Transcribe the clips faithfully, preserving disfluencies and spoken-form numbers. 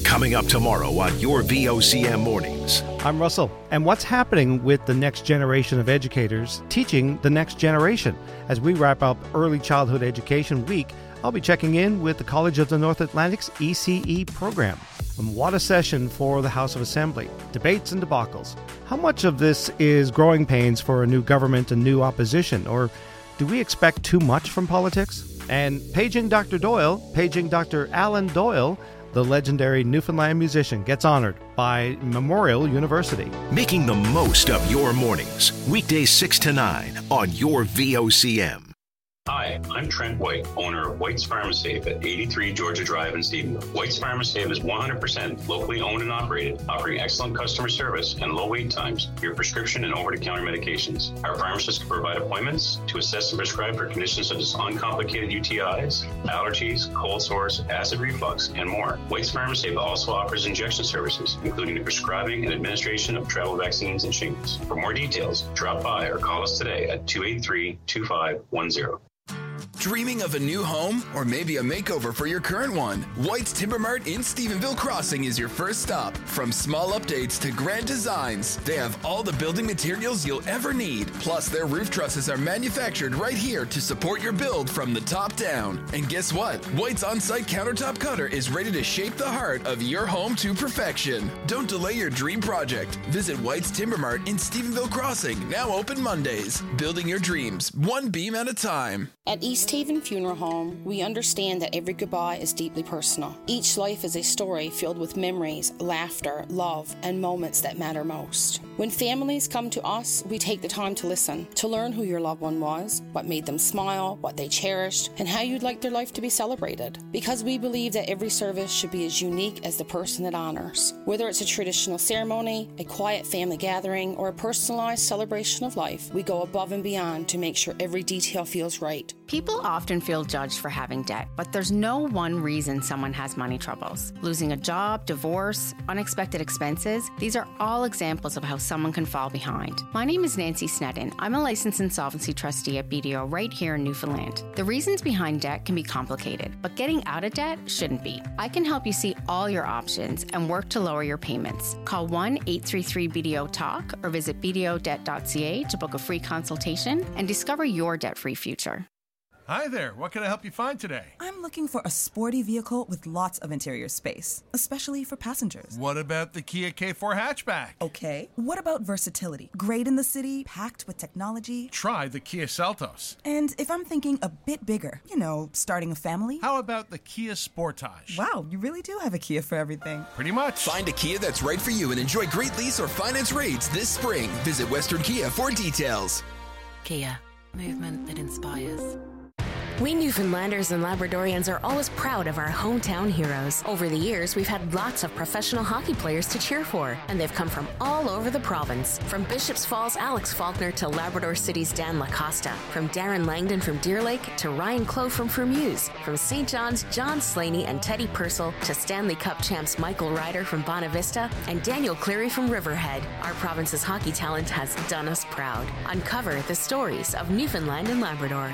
Coming up tomorrow on your V O C M Mornings. I'm Russell. And what's happening with the next generation of educators teaching the next generation? As we wrap up Early Childhood Education Week, I'll be checking in with the College of the North Atlantic's E C E program. And what a session for the House of Assembly. Debates and debacles. How much of this is growing pains for a new government and new opposition? Or do we expect too much from politics? And paging Doctor Doyle, paging Doctor Alan Doyle, the legendary Newfoundland musician, gets honored by Memorial University. Making the most of your mornings. Weekdays six to nine on your V O C M. Hi, I'm Trent White, owner of White's Pharmasafe at eighty-three Georgia Drive in Stephenville. White's Pharmasafe is one hundred percent locally owned and operated, offering excellent customer service and low wait times for your prescription and over-the-counter medications. Our pharmacists can provide appointments to assess and prescribe for conditions such as uncomplicated U T Is, allergies, cold sores, acid reflux, and more. White's Pharmasafe also offers injection services, including the prescribing and administration of travel vaccines and shingles. For more details, drop by or call us today at two eight three, two five one zero. Dreaming of a new home or maybe a makeover for your current one? White's Timber Mart in Stephenville Crossing is your first stop. From small updates to grand designs, they have all the building materials you'll ever need. Plus, their roof trusses are manufactured right here to support your build from the top down. And guess what? White's on-site countertop cutter is ready to shape the heart of your home to perfection. Don't delay your dream project. Visit White's Timber Mart in Stephenville Crossing, now open Mondays. Building your dreams, one beam at a time. At East Haven Funeral Home, we understand that every goodbye is deeply personal. Each life is a story filled with memories, laughter, love, and moments that matter most. When families come to us, we take the time to listen, to learn who your loved one was, what made them smile, what they cherished, and how you'd like their life to be celebrated. Because we believe that every service should be as unique as the person it honors. Whether it's a traditional ceremony, a quiet family gathering, or a personalized celebration of life, we go above and beyond to make sure every detail feels right. People often feel judged for having debt, but there's no one reason someone has money troubles. Losing a job, divorce, unexpected expenses, these are all examples of how someone can fall behind. My name is Nancy Snedden. I'm a licensed insolvency trustee at B D O right here in Newfoundland. The reasons behind debt can be complicated, but getting out of debt shouldn't be. I can help you see all your options and work to lower your payments. Call one eight three three B D O talk or visit b d o debt dot c a to book a free consultation and discover your debt-free future. Hi there, what can I help you find today? I'm looking for a sporty vehicle with lots of interior space, especially for passengers. What about the Kia K four hatchback? Okay. What about versatility? Great in the city, packed with technology. Try the Kia Seltos. And if I'm thinking a bit bigger, you know, starting a family? How about the Kia Sportage? Wow, you really do have a Kia for everything. Pretty much. Find a Kia that's right for you and enjoy great lease or finance rates this spring. Visit Western Kia for details. Kia, movement that inspires. We Newfoundlanders and Labradorians are always proud of our hometown heroes. Over the years, we've had lots of professional hockey players to cheer for, and they've come from all over the province. From Bishops Falls' Alex Faulkner to Labrador City's Dan Lacosta. From Darren Langdon from Deer Lake to Ryan Clough from Fermuse. From Saint John's, John Slaney and Teddy Purcell to Stanley Cup champs Michael Ryder from Bonavista and Daniel Cleary from Riverhead. Our province's hockey talent has done us proud. Uncover the stories of Newfoundland and Labrador.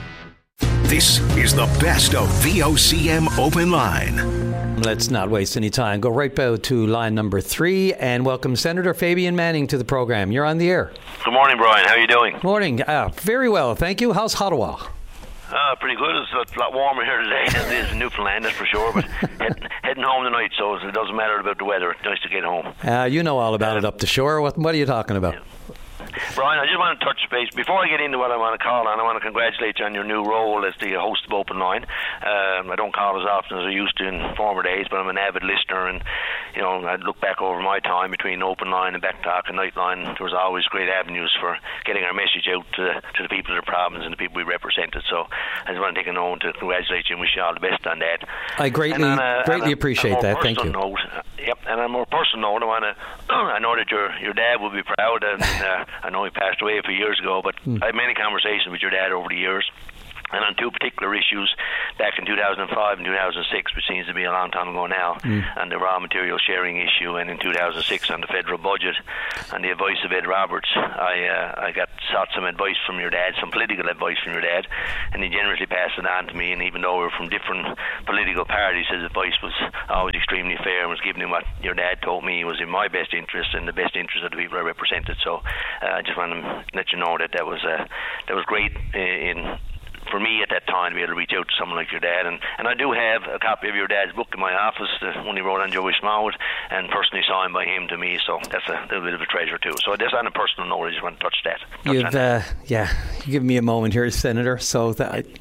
This is the best of V O C M Open Line. Let's not waste any time. Go right bow to line number three and welcome Senator Fabian Manning to the program. You're on the air. Good morning, Brian. How are you doing? Morning. Uh, very well, thank you. How's Ottawa? Uh, pretty good. It's a lot warmer here today than it is in Newfoundland, that's for sure. But head, heading home tonight, so it doesn't matter about the weather. It's nice to get home. Uh, you know all about it up the shore. What, what are you talking about? Yeah. Brian, I just want to touch base. Before I get into what I want to call on, I want to congratulate you on your new role as the host of Open Line. Um, I don't call as often as I used to in former days, but I'm an avid listener, and you know, I look back over my time between Open Line and Backtalk and Nightline. There was always great avenues for getting our message out to, to the people of the province and the people we represented. So I just want to take a moment to congratulate you and wish you all the best on that. I greatly, a, greatly a, appreciate that. Thank you. Note, uh, yep, and on a more personal note, I want to. I know that your your dad will be proud, and uh, I know he passed away a few years ago, but mm. I had many conversations with your dad over the years. And on two particular issues, back in two thousand five and two thousand six, which seems to be a long time ago now, mm. and the raw material sharing issue, and in two thousand six on the federal budget, and the advice of Ed Roberts, I uh, I got sought some advice from your dad, some political advice from your dad, and he generously passed it on to me. And even though we were from different political parties, his advice was always extremely fair and was giving him what your dad told me was in my best interest and the best interest of the people I represented. So uh, I just want to let you know that that was uh, that was great in. for me at that time to be able to reach out to someone like your dad. And, and I do have a copy of your dad's book in my office, the one he wrote on Joey Smallwood, and personally signed by him to me, so that's a little bit of a treasure too. So just on a personal note, I just want to touch that. Touch You've, uh, yeah, you give me a moment here, Senator, so that I,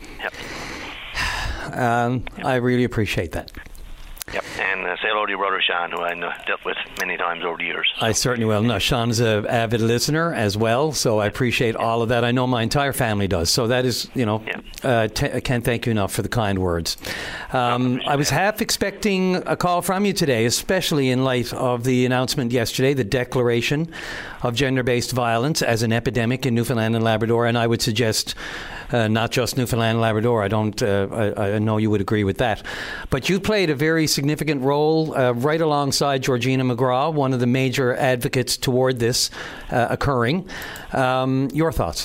yep. um, yep. I really appreciate that. Yep, and uh, say hello to your brother Sean, who I know, dealt with many times over the years. I certainly will. No, Sean's an avid listener as well, so I appreciate all of that. I know my entire family does, so that is, you know, yeah. uh, t- I can't thank you enough for the kind words. Um, I was half expecting a call from you today, especially in light of the announcement yesterday, the declaration of gender-based violence as an epidemic in Newfoundland and Labrador, and I would suggest uh, not just Newfoundland and Labrador. I don't. Uh, I, I know you would agree with that, but you played a very significant role uh, right alongside Georgina McGrath, one of the major advocates toward this uh, occurring. Um, your thoughts?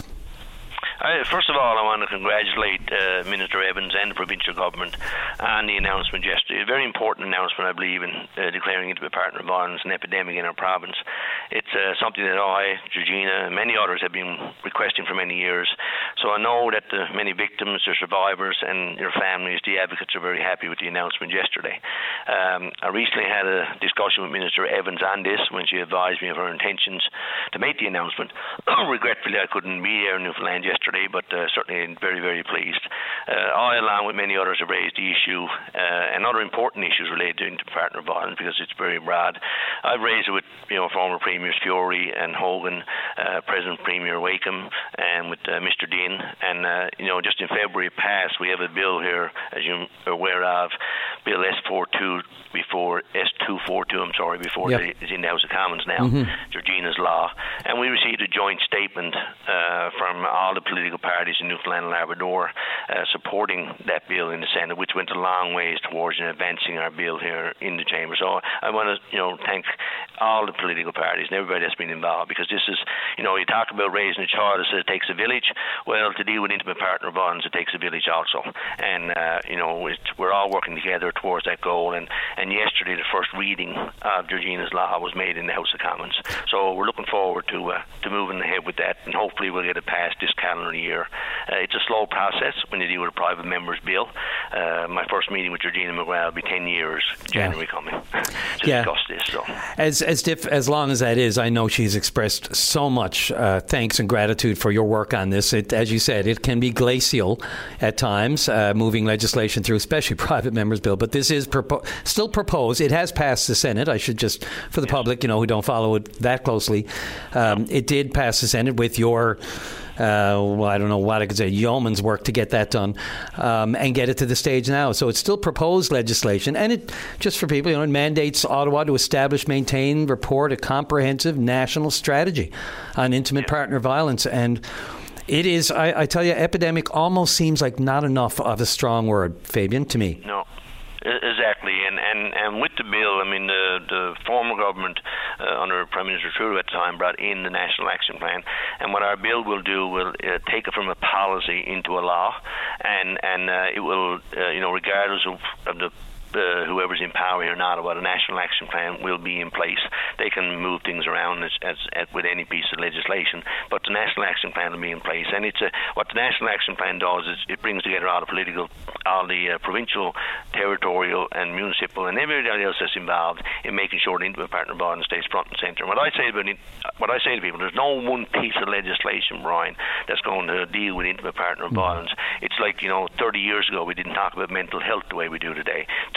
Uh, first of all, I want to congratulate uh, Minister Evans and the provincial government on the announcement yesterday. A very important announcement, I believe, in uh, declaring intimate partner violence an epidemic in our province. It's uh, something that I, Georgina, and many others have been requesting for many years. So I know that the many victims, their survivors, and their families, the advocates, are very happy with the announcement yesterday. Um, I recently had a discussion with Minister Evans on this when she advised me of her intentions to make the announcement. Regretfully, I couldn't be there in Newfoundland yesterday, but uh, certainly very, very pleased. Uh, I, along with many others, have raised the issue uh, and other important issues related to intimate partner violence because it's very broad. I've raised it with, you know, former Premiers Fury and Hogan, uh, President Premier Wakeham, and with uh, Mister Dean. And, uh, you know, just in February past, we have a bill here, as you're aware of, Bill S forty-two before S two forty-two, I'm sorry, before yep. it's in the House of Commons now, mm-hmm. Georgina's Law. And we received a joint statement uh, from all the political parties in Newfoundland and Labrador uh, supporting that bill in the Senate, which went a long ways towards advancing our bill here in the Chamber. So I want to, you know, thank all the political parties and everybody that's been involved, because this is, you know, you talk about raising a child that says it takes a village. Well, to deal with intimate partner violence, it takes a village also. And, uh, you know, it's, we're all working together towards that goal. And, and yesterday, the first reading of Georgina's Law was made in the House of Commons. So we're looking forward to uh, to moving ahead with that, and hopefully we'll get it passed this calendar year. Uh, it's a slow process when you deal with a private member's bill. Uh, my first meeting with Georgina McGrath will be ten years, January yeah. coming, to yeah. discuss this. So. As as diff, as long as that is, I know she's expressed so much uh, thanks and gratitude for your work on this. It, as you said, it can be glacial at times, uh, moving legislation through, especially private members' bill. But this is propo- still proposed. It has passed the Senate. I should just, for the yes. public, you know, who don't follow it that closely, um, no. it did pass the Senate with your. Uh, well, I don't know what I could say, yeoman's work to get that done um, and get it to the stage now. So it's still proposed legislation, and it, just for people, you know, it mandates Ottawa to establish, maintain, report a comprehensive national strategy on intimate yeah. partner violence. And it is, I, I tell you, epidemic almost seems like not enough of a strong word, Fabian, to me. No. Exactly, and, and, and with the bill, I mean, the, the former government uh, under Prime Minister Trudeau at the time brought in the National Action Plan, and what our bill will do will uh, take it from a policy into a law, and and uh, it will, uh, you know, regardless of, of the Uh, whoever's in power here in Ottawa, the National Action Plan will be in place. They can move things around as, as, as with any piece of legislation, but the National Action Plan will be in place. And it's a, what the National Action Plan does is it brings together all the political, all the uh, provincial, territorial, and municipal, and everybody else that's involved in making sure the intimate partner violence stays front and centre. What I say about it, what I say to people, there's no one piece of legislation, Brian, that's going to deal with intimate partner mm-hmm. violence. It's like, you know, thirty years ago we didn't talk about mental health the way we do today. thirty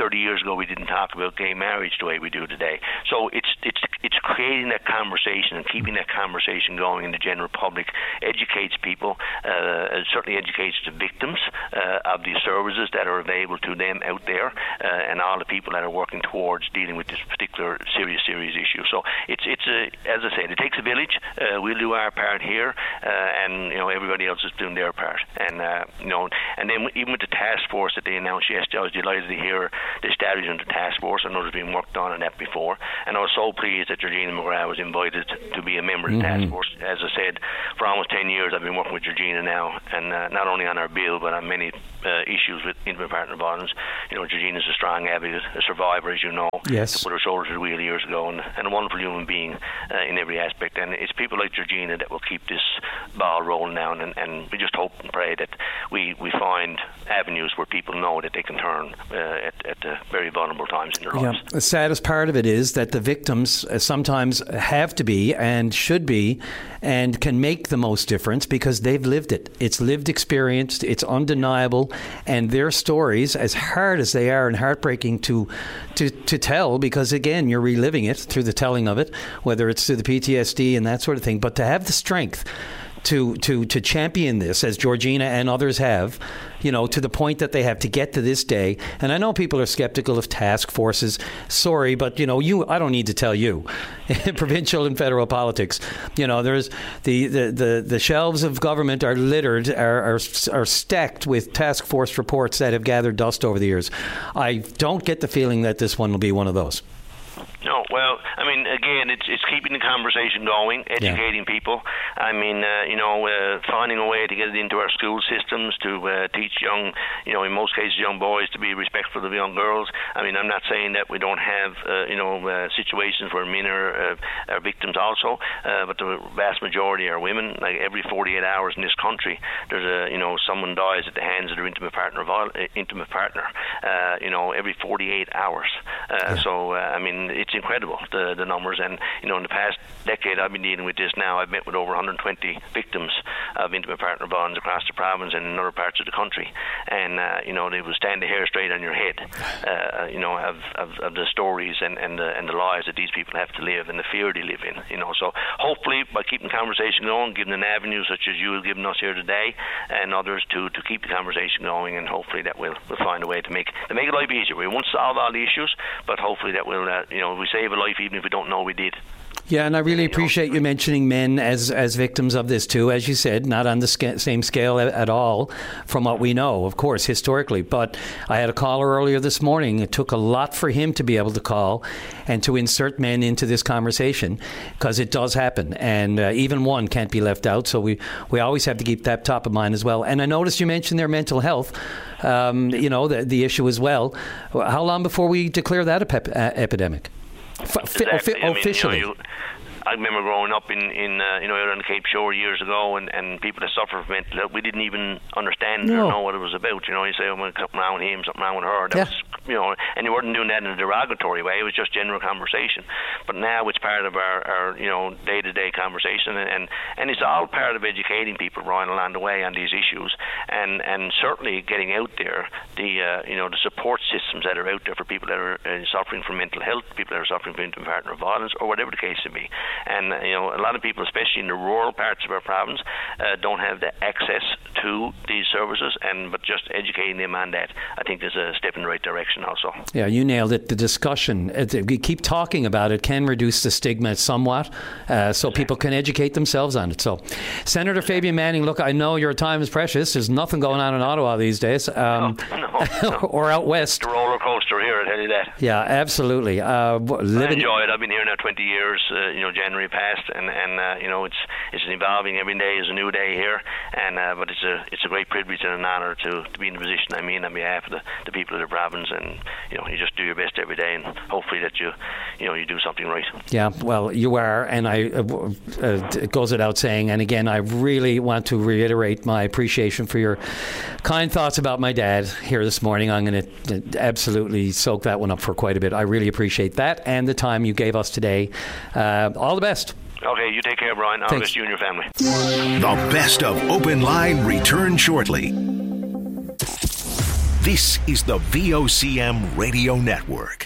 thirty years ago we didn't talk about gay marriage the way we do today. So it's it's it's creating that conversation and keeping that conversation going in the general public, educates people, uh, it certainly educates the victims uh, of these services that are available to them out there, uh, and all the people that are working towards dealing with this particular serious, serious issue. So it's it's a, as I said, it takes a village. Uh, we'll do our part here, uh, and you know everybody else is doing their part. And uh, you know, and then even with the task force that they announced yesterday, I was delighted to hear they started on the task force. I know there's been worked on on that before, and I was so pleased that Georgina McGrath was invited to be a member of the Mm-hmm. task force. As I said, for almost ten years I've been working with Georgina now, and uh, not only on our bill but on many uh, issues with intimate partner violence. You know, Georgina's a strong advocate, a survivor, as you know. Yes. To put her shoulder to the wheel years ago, and, and a wonderful human being uh, in every aspect. And it's people like Georgina that will keep this ball rolling down, and, and we just hope and pray that we, we find avenues where people know that they can turn uh, at, at uh, very vulnerable times in their Yeah. lives. The saddest part of it is that the victims uh, sometimes have to be and should be and can make the most difference because they've lived it. It's lived experience. It's undeniable. And their stories, as hard as they are and heartbreaking to, to, to tell, because, again, you're reliving it through the telling of it, whether it's through the P T S D and that sort of thing, but to have the strength to to to champion this, as Georgina and others have, you know, to the point that they have to get to this day. And I know people are skeptical of task forces. Sorry, but, you know, you I don't need to tell you. Provincial and federal politics, you know, there's the, the, the, the shelves of government are littered, are, are are stacked with task force reports that have gathered dust over the years. I don't get the feeling that this one will be one of those. No, well, I mean, again, it's it's keeping the conversation going, educating yeah. people. I mean, uh, you know, uh, finding a way to get it into our school systems to uh, teach young, you know, in most cases, young boys to be respectful of young girls. I mean, I'm not saying that we don't have, uh, you know, uh, situations where men are, uh, are victims also, uh, but the vast majority are women. Like every forty-eight hours in this country, there's a, you know, someone dies at the hands of their intimate partner. Uh, intimate partner. Uh, you know, every forty-eight hours. Uh, yeah. So, uh, I mean, it's incredible, the the numbers. And you know, in the past decade I've been dealing with this now, I've met with over one hundred twenty victims of intimate partner violence across the province and in other parts of the country, and uh, you know, they will stand the hair straight on your head, uh, you know, of, of, of the stories and, and the and the lives that these people have to live and the fear they live in, you know. So hopefully by keeping the conversation going, giving an avenue such as you have given us here today and others to, to keep the conversation going, and hopefully that we'll, we'll find a way to make to make life easier. We won't solve all the issues, but hopefully that will, uh, you know, we save a life even if we don't know we did. Yeah, and I really appreciate you mentioning men as as victims of this too. As you said, not on the sca- same scale at, at all from what we know, of course, historically. But I had a caller earlier this morning. It took a lot for him to be able to call and to insert men into this conversation, because it does happen. And uh, even one can't be left out. So we, we always have to keep that top of mind as well. And I noticed you mentioned their mental health, um, you know, the, the issue as well. How long before we declare that a pep- uh, epidemic? F- exactly. fi- officially. I mean, you know, you, I remember growing up in, in uh, you know, out on the Cape Shore years ago, and, and people that suffer from mental health, we didn't even understand no. or know what it was about. You know, you say, oh, well, something wrong with him, something wrong with her. That yeah. was, you know, and you weren't doing that in a derogatory way. It was just general conversation. But now it's part of our, our you know, day-to-day conversation, and, and, and it's all part of educating people, Brian, along the way on these issues, and, and certainly getting out there the uh, you know, the support systems that are out there for people that are uh, suffering from mental health, people that are suffering from intimate partner violence, or whatever the case may be. And uh, you know, a lot of people, especially in the rural parts of our province, uh, don't have the access to these services, and but just educating them on that, I think, is a step in the right direction also. Yeah, you nailed it. The discussion, we keep talking about it, can reduce the stigma somewhat, uh, so people can educate themselves on it. So, Senator Fabian Manning, look, I know your time is precious. There's nothing going on in Ottawa these days, um, no, no, no. or out west. It's a roller coaster here, I tell you that. Yeah, absolutely. Uh, living... I enjoy it. I've been here now twenty years. Uh, you know, January passed, and and uh, you know, it's it's evolving. Every day is a new day here, and uh, but it's a it's a great privilege and an honour to, to be in the position I'm in on behalf of the, the people of the province, and you know, you just do your best every day, and hopefully that you you know you do something right. Yeah, well, you are, and I uh, uh, it goes without saying. And again, I really want to reiterate my appreciation for your kind thoughts about my dad here this morning. I'm going to absolutely soak that one up for quite a bit. I really appreciate that and the time you gave us today. Uh, all the best. Okay, you take care, Brian. I'll miss you and your family. The best of Open Line returns shortly. This is the V O C M Radio Network.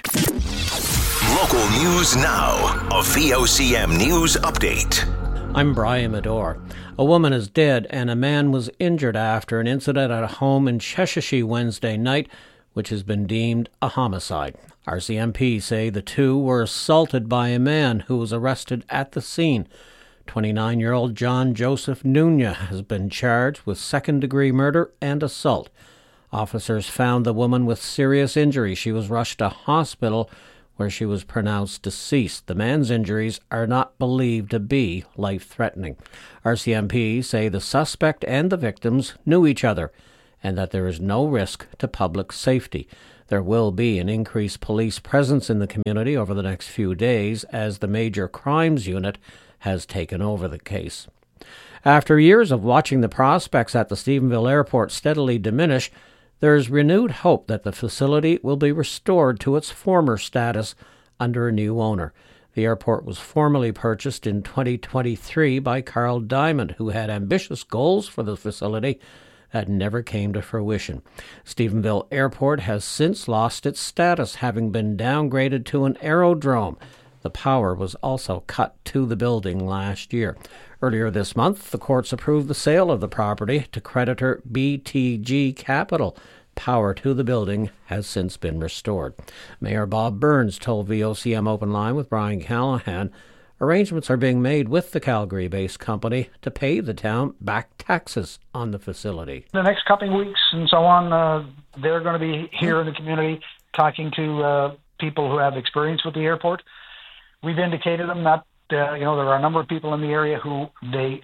Local news now. A V O C M News Update. I'm Brian Medore. A woman is dead and a man was injured after an incident at a home in Cheshire Wednesday night, which has been deemed a homicide. R C M P say the two were assaulted by a man who was arrested at the scene. twenty-nine-year-old John Joseph Nunez has been charged with second-degree murder and assault. Officers found the woman with serious injury. She was rushed to hospital where she was pronounced deceased. The man's injuries are not believed to be life-threatening. R C M P say the suspect and the victims knew each other and that there is no risk to public safety. There will be an increased police presence in the community over the next few days as the Major Crimes Unit has taken over the case. After years of watching the prospects at the Stephenville Airport steadily diminish, there is renewed hope that the facility will be restored to its former status under a new owner. The airport was formally purchased in twenty twenty-three by Carl Diamond, who had ambitious goals for the facility that never came to fruition. Stephenville Airport has since lost its status, having been downgraded to an aerodrome. The power was also cut to the building last year. Earlier this month, the courts approved the sale of the property to creditor B T G Capital. Power to the building has since been restored. Mayor Bob Burns told V O C M Open Line with Brian Callahan arrangements are being made with the Calgary-based company to pay the town back taxes on the facility. The next couple of weeks and so on, uh, they're going to be here in the community talking to uh, people who have experience with the airport. We've indicated them that uh, you know there are a number of people in the area who they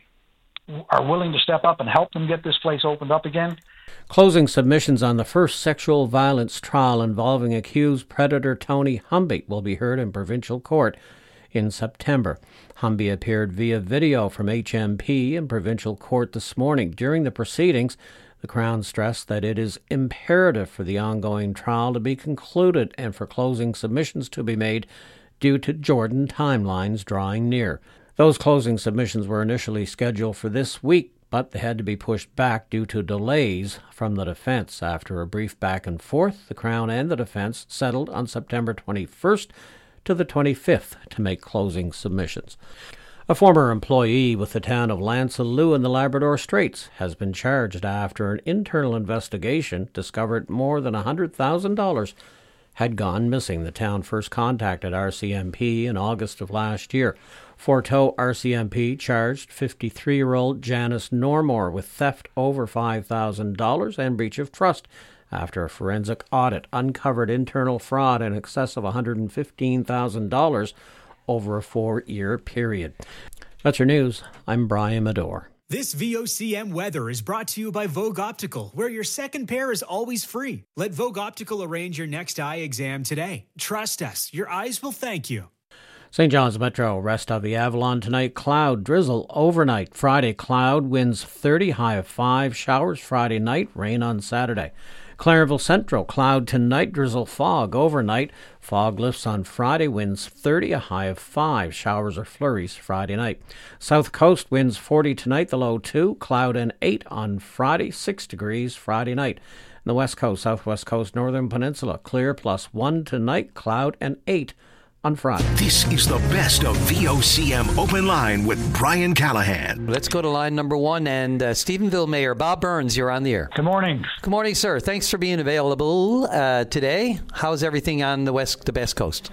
are willing to step up and help them get this place opened up again. Closing submissions on the first sexual violence trial involving accused predator Tony Humby will be heard in provincial court in September. Humby appeared via video from H M P in provincial court this morning. During the proceedings, the Crown stressed that it is imperative for the ongoing trial to be concluded and for closing submissions to be made due to Jordan timelines drawing near. Those closing submissions were initially scheduled for this week, but they had to be pushed back due to delays from the defense. After a brief back and forth, the Crown and the defense settled on September twenty-first to the twenty-fifth to make closing submissions. A former employee with the town of Lansalou in the Labrador Straits has been charged after an internal investigation discovered more than one hundred thousand dollars had gone missing. The town first contacted R C M P in August of last year. Forteau R C M P charged fifty-three-year-old Janice Normore with theft over five thousand dollars and breach of trust after a forensic audit uncovered internal fraud in excess of one hundred fifteen thousand dollars over a four-year period. That's your news. I'm Brian Medore. This V O C M weather is brought to you by Vogue Optical, where your second pair is always free. Let Vogue Optical arrange your next eye exam today. Trust us, your eyes will thank you. Saint John's Metro, rest of the Avalon tonight, cloud, drizzle overnight. Friday, cloud, winds thirty, high of five, showers Friday night, rain on Saturday. Clarenville Central, cloud tonight, drizzle, fog overnight. Fog lifts on Friday, winds thirty, a high of five. Showers or flurries Friday night. South Coast, winds forty tonight, the low two. Cloud and eight on Friday, six degrees Friday night. And the West Coast, Southwest Coast, Northern Peninsula, clear plus one tonight, cloud and eight on Friday. This is the best of V O C M Open Line with Brian Callahan. Let's go to line number one. And uh, Stephenville Mayor Bob Burns, you're on the air. Good morning. Good morning, sir. Thanks for being available uh, today. How's everything on the west, the Best Coast?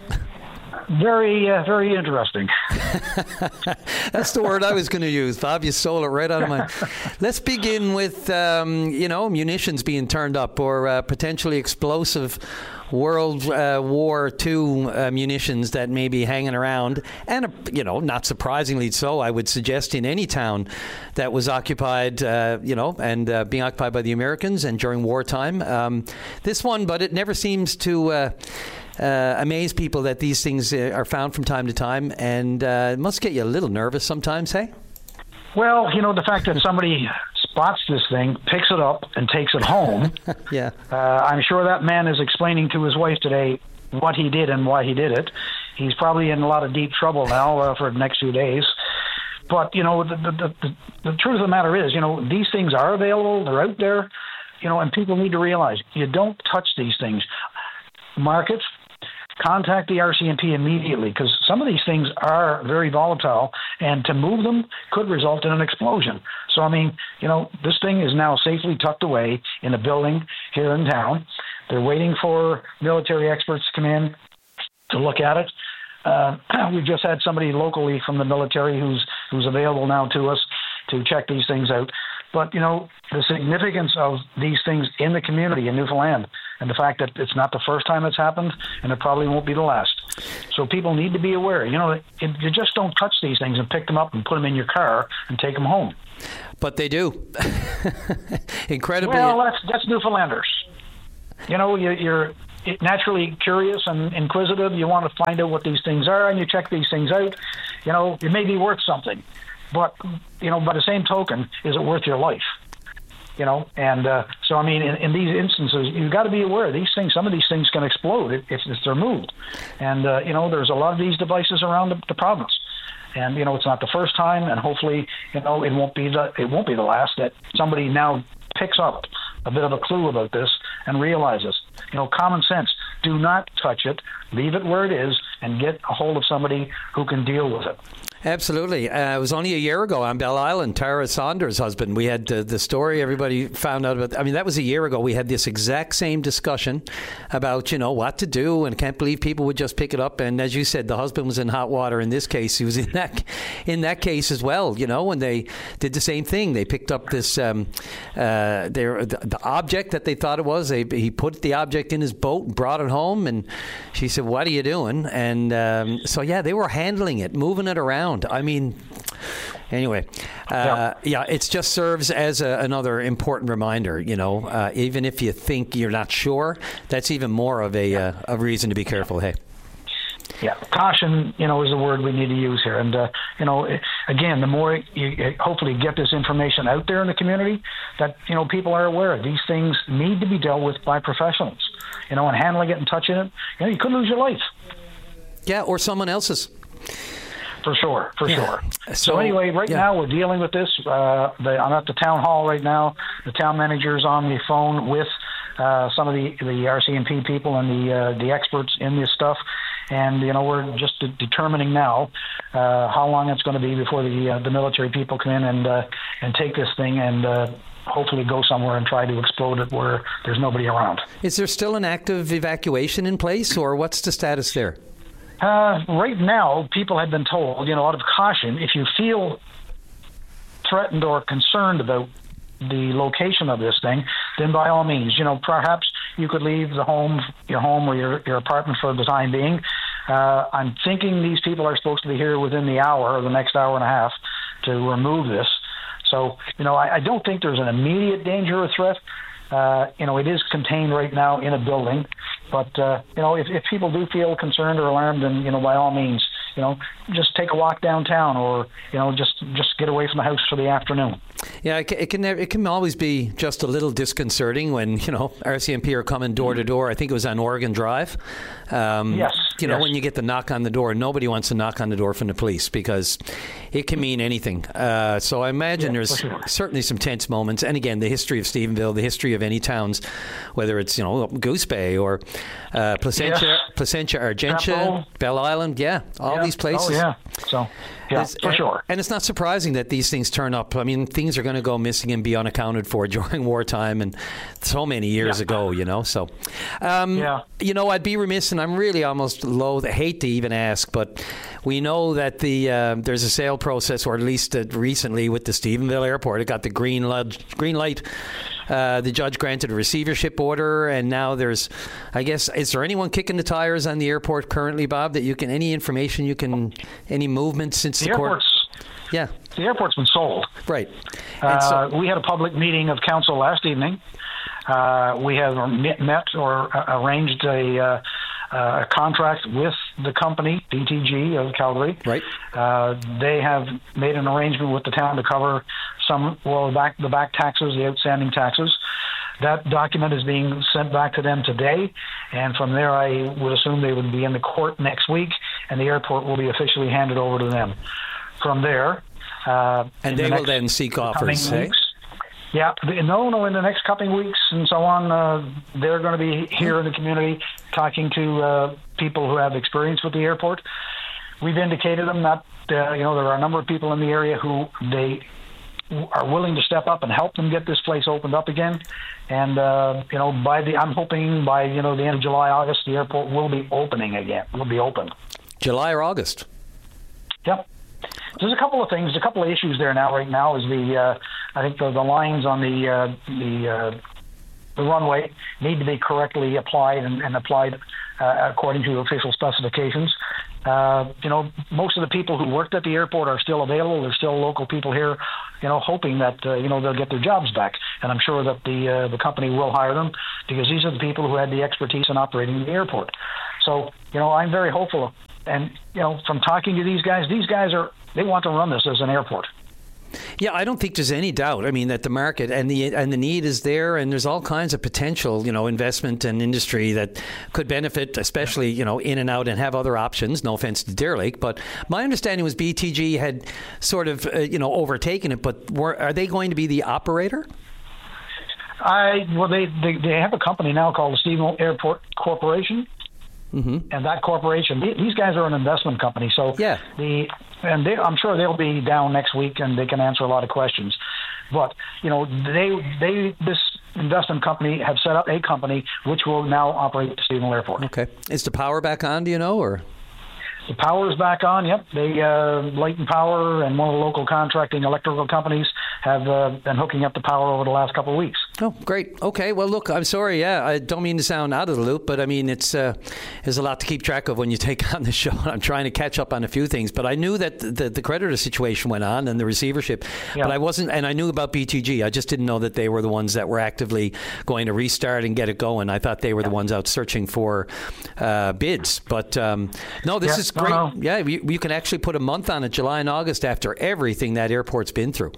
Very, uh, very interesting. That's the word I was going to use, Bob. You stole it right out of my... Let's begin with, um, you know, munitions being turned up or uh, potentially explosive World uh, War Two uh, munitions that may be hanging around. And, uh, you know, not surprisingly so, I would suggest in any town that was occupied, uh, you know, and uh, being occupied by the Americans and during wartime. Um, this one, but it never seems to... Uh, Uh, amaze people that these things uh, are found from time to time, and uh, it must get you a little nervous sometimes, hey? Well, you know, the fact that somebody spots this thing, picks it up, and takes it home, yeah. uh, I'm sure that man is explaining to his wife today what he did and why he did it. He's probably in a lot of deep trouble now uh, for the next few days. But, you know, the, the, the, the truth of the matter is, you know, these things are available. They're out there. you know, and people need to realize you don't touch these things. Mark it. Contact the R C M P immediately, because some of these things are very volatile, and to move them could result in an explosion. So, I mean, you know, this thing is now safely tucked away in a building here in town. They're waiting for military experts to come in to look at it. Uh, we've just had somebody locally from the military who's who's available now to us to check these things out. But, you know, the significance of these things in the community in Newfoundland, and the fact that it's not the first time it's happened, and it probably won't be the last. So people need to be aware. You know, it, you just don't touch these things and pick them up and put them in your car and take them home. But they do. Incredibly. Well, that's, that's Newfoundlanders. You know, you, you're naturally curious and inquisitive. You want to find out what these things are, and you check these things out. You know, it may be worth something. But, you know, by the same token, is it worth your life? You know, and uh, so, I mean, in, in these instances, you've got to be aware. These things, some of these things can explode if, if they're moved. And, uh, you know, there's a lot of these devices around the, the province. And, you know, it's not the first time, and hopefully, you know, it won't be the, it won't be the last that somebody now picks up a bit of a clue about this and realizes, you know, common sense. Do not touch it. Leave it where it is and get a hold of somebody who can deal with it. Absolutely. Uh, it was only a year ago on Bell Island, Tara Saunders' husband. We had uh, the story everybody found out about. I mean, that was a year ago. We had this exact same discussion about, you know, what to do, and can't believe people would just pick it up. And as you said, the husband was in hot water in this case. He was in that in that case as well, you know, when they did the same thing. They picked up this, um, uh, their, the, the object that they thought it was. They, he put the object in his boat and brought it home. And she said, what are you doing? And um, so, yeah, they were handling it, moving it around. I mean, anyway, uh, yeah. yeah, it just serves as a, another important reminder, you know, uh, even if you think you're not sure, that's even more of a, uh, a reason to be careful. Hey. Yeah, caution, you know, is the word we need to use here. And, uh, you know, again, the more you hopefully get this information out there in the community, that, you know, people are aware these things need to be dealt with by professionals, you know, and handling it and touching it, you know, you could lose your life. Yeah, or someone else's. For sure, for yeah. sure. So, so anyway, right yeah. now we're dealing with this. Uh, the, I'm at the town hall right now. The town manager's on the phone with uh, some of the, the R C M P people and the uh, the experts in this stuff. And, you know, we're just de- determining now uh, how long it's going to be before the uh, the military people come in and uh, and take this thing and uh, hopefully go somewhere and try to explode it where there's nobody around. Is there still an active evacuation in place, or what's the status there? Uh, right now, people have been told, you know, out of caution, if you feel threatened or concerned about the location of this thing, then by all means, you know, perhaps you could leave the home, your home or your, your apartment for the time being. Uh, I'm thinking these people are supposed to be here within the hour or the next hour and a half to remove this. So, you know, I, I don't think there's an immediate danger or threat. Uh, you know, it is contained right now in a building. But, uh, you know, if, if people do feel concerned or alarmed, then, you know, by all means, you know, just take a walk downtown or, you know, just, just get away from the house for the afternoon. Yeah, it can it can always be just a little disconcerting when, you know, R C M P are coming door to door. I think it was on Oregon Drive. Um, yes. You know, yes. when you get the knock on the door, nobody wants to knock on the door from the police because it can mean anything. Uh, so I imagine yeah, there's sure. certainly some tense moments. And again, the history of Stephenville, the history of any towns, whether it's, you know, Goose Bay or uh, Placentia, yeah. Placentia, Argentia, Capital. Bell Island. Yeah, all yeah. these places. Oh, yeah. So, yeah, it's, for sure. And it's not surprising that these things turn up. I mean, things are going to go missing and be unaccounted for during wartime and so many years yeah. ago, you know. So, um, yeah. you know, I'd be remiss, and I'm really almost loath, hate to even ask, but we know that the uh, there's a sale process, or at least uh, recently with the Stephenville Airport, it got the green light. Green light. Uh, the judge granted a receivership order, and now there's, I guess, is there anyone kicking the tires on the airport currently, Bob, that you can, any information you can, any movement since the, the court? Yeah. The airport's been sold. Right. Uh, so, we had a public meeting of council last evening. Uh, we have met or uh, arranged a, uh, a contract with the company, D T G of Calgary. Right. Uh, they have made an arrangement with the town to cover some, well, back, the back taxes, the outstanding taxes. That document is being sent back to them today, and from there I would assume they would be in the court next week, and the airport will be officially handed over to them. From there, uh, and they the will then seek offers, eh? Yeah, no, no. In the next couple of weeks and so on, uh, they're going to be here in the community talking to uh, people who have experience with the airport. We've indicated them that uh, you know there are a number of people in the area who they are willing to step up and help them get this place opened up again. And uh, you know, by the I'm hoping by you know the end of July, August, the airport will be opening again. Will be open. July or August. Yep. There's a couple of things, a couple of issues there now. Right now is the, uh, I think the, the lines on the uh, the uh, the runway need to be correctly applied and, and applied uh, according to official specifications. Uh, you know, most of the people who worked at the airport are still available. There's still local people here, you know, hoping that uh, you know they'll get their jobs back. And I'm sure that the uh, the company will hire them because these are the people who had the expertise in operating the airport. So, you know, I'm very hopeful. And, you know, from talking to these guys, these guys are, they want to run this as an airport. Yeah, I don't think there's any doubt. I mean, that the market and the and the need is there, and there's all kinds of potential, you know, investment and industry that could benefit, especially, you know, in and out and have other options. No offense to Deer Lake, but my understanding was B T G had sort of, uh, you know, overtaken it. But were, are they going to be the operator? I well, they, they they have a company now called the Stephenville Airport Corporation. Mm-hmm. And that corporation, these guys are an investment company, so yeah. the and they, I'm sure they'll be down next week and they can answer a lot of questions. But you know, they they this investment company have set up a company which will now operate the Stephenville Airport. Okay, is the power back on? Do you know, or? The power is back on, yep. They, uh, Light and Power and one of the local contracting electrical companies have uh, been hooking up the power over the last couple of weeks. Oh, great. Okay. Well, look, I'm sorry. Yeah, I don't mean to sound out of the loop, but I mean, it's uh, there's a lot to keep track of when you take on the show. I'm trying to catch up on a few things, but I knew that the, the creditor situation went on and the receivership, yeah. but I wasn't, and I knew about B T G. I just didn't know that they were the ones that were actively going to restart and get it going. I thought they were yeah. the ones out searching for uh, bids. But um, no, this yeah, is great. No, no. Yeah, you, you can actually put a month on it, July and August, after everything that airport's been through.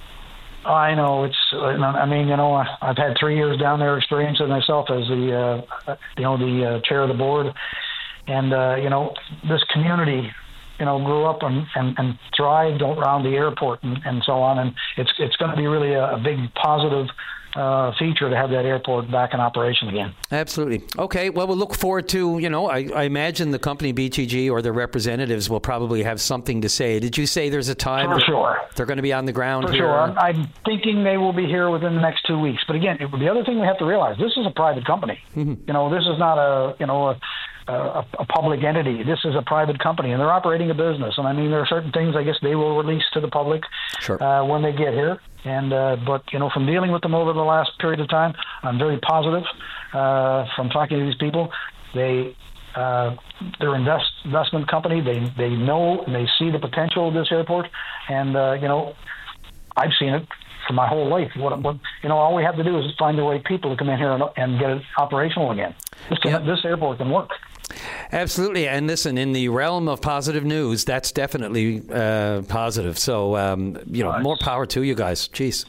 I know it's. I mean, you know, I've had three years down there experiencing myself as the, uh, you know, the uh, chair of the board, and uh, you know, this community, you know, grew up and, and, and thrived around the airport and, and so on, and it's it's going to be really a, a big positive uh, feature to have that airport back in operation again. Absolutely. Okay. Well, we'll look forward to, you know, I, I imagine the company B T G or their representatives will probably have something to say. Did you say there's a time For sure. they're going to be on the ground For here? sure. I'm, I'm thinking they will be here within the next two weeks. But again, it, the other thing we have to realize, this is a private company. Mm-hmm. You know, this is not a, you know, a, a, a public entity. This is a private company, and they're operating a business. And I mean, there are certain things I guess they will release to the public sure. uh, when they get here. And uh, but you know, from dealing with them over the last period of time, I'm very positive. Uh, from talking to these people, they uh, they're invest investment company. They they know and they see the potential of this airport, and uh, you know, I've seen it for my whole life. What, what you know, all we have to do is find the right people to come in here and, and get it operational again. This can, yep. this airport can work. Absolutely. And listen, in the realm of positive news, that's definitely uh, positive. So, um, you know, nice. More power to you guys. Jeez.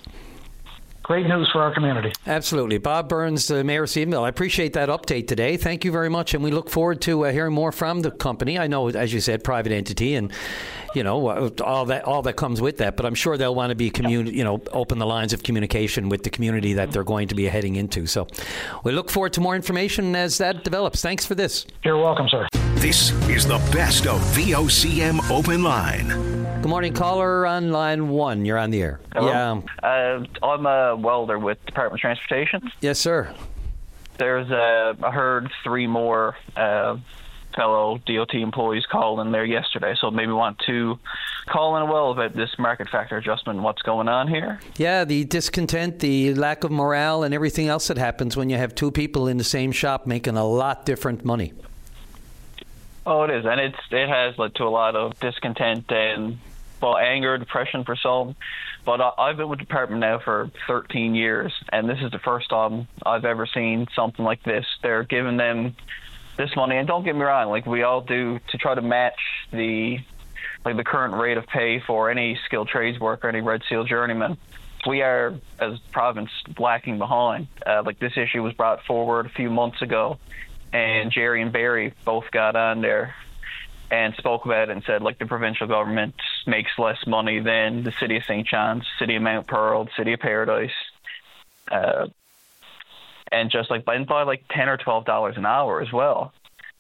Great news for our community. Absolutely. Bob Burns, uh, Mayor of Stephenville, I appreciate that update today. Thank you very much. And we look forward to uh, hearing more from the company. I know, as you said, private entity and, you know, all that all that comes with that. But I'm sure they'll want to be, communi- you know, open the lines of communication with the community that they're going to be heading into. So we look forward to more information as that develops. Thanks for this. You're welcome, sir. This is the best of V O C M Open Line. Good morning, caller on line one. You're on the air. Hello. Yeah. Uh, I'm a welder with Department of Transportation. Yes, sir. There's, uh, I heard three more uh, fellow D O T employees called in there yesterday, so maybe want to call in a well about this market factor adjustment and what's going on here. Yeah, the discontent, the lack of morale, and everything else that happens when you have two people in the same shop making a lot different money. Oh, it is, and it's it has led to a lot of discontent and, well, anger, depression for some. But I, I've been with the department now for thirteen years, and this is the first time I've ever seen something like this. They're giving them this money, and don't get me wrong, like we all do, to try to match the like the current rate of pay for any skilled trades worker, any Red Seal journeyman. We are, as a province, lacking behind. Uh, like this issue was brought forward a few months ago, and Jerry and Barry both got on there and spoke about it and said, like, the provincial government makes less money than the city of Saint John's, city of Mount Pearl, city of Paradise. uh, and just like by, by like ten or twelve dollars an hour as well.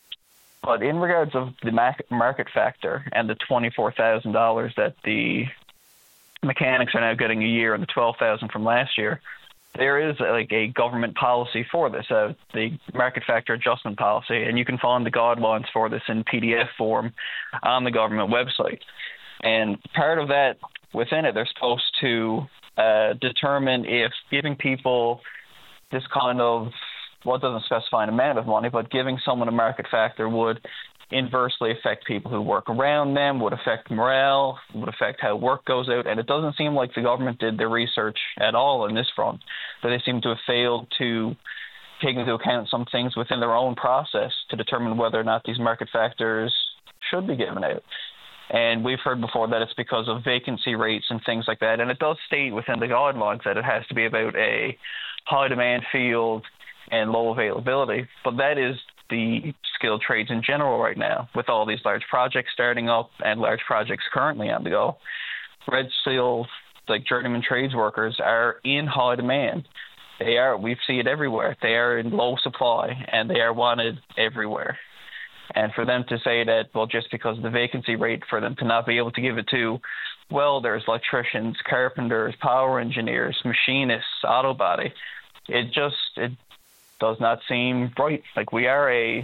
But in regards of the market factor and the twenty-four thousand dollars that the mechanics are now getting a year and the twelve thousand dollars from last year, there is like a government policy for this, uh, the market factor adjustment policy, and you can find the guidelines for this in P D F form on the government website. And part of that, within it, they're supposed to uh, determine if giving people this kind of, well, it doesn't specify an amount of money, but giving someone a market factor would inversely affect people who work around them, would affect morale, would affect how work goes out. And it doesn't seem like the government did their research at all on this front, but they seem to have failed to take into account some things within their own process to determine whether or not these market factors should be given out. And we've heard before that it's because of vacancy rates and things like that. And it does state within the guidelines that it has to be about a high demand field and low availability. But that is the skilled trades in general right now, with all these large projects starting up and large projects currently on the go. Red Seal, like journeyman trades workers, are in high demand. They are, we see it everywhere. They are in low supply and they are wanted everywhere. And for them to say that, well, just because of the vacancy rate, for them to not be able to give it to welders, electricians, carpenters, power engineers, machinists, auto body, it just, it does not seem right. Like, we are a